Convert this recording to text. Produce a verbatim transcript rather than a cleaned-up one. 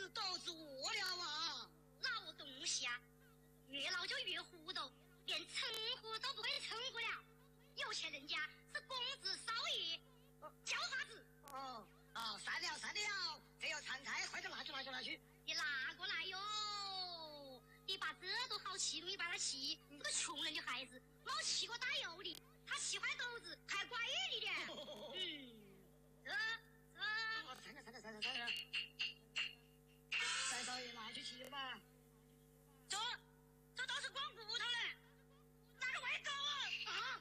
是都是我了啊！ 老东西啊，越老就越糊涂，连称呼都不会称呼了。有钱人家是公子少爷，叫法子。 哦哦，散了散了，这有餐菜，快点拿去拿去拿去！ 你拿过来哟！你把这都好气，你把他气，这个穷人的孩子，没气过打油的，他喜欢狗子，还乖一点。嗯，这这。 哦，散了散了散了散了，再少爷拿去气吧。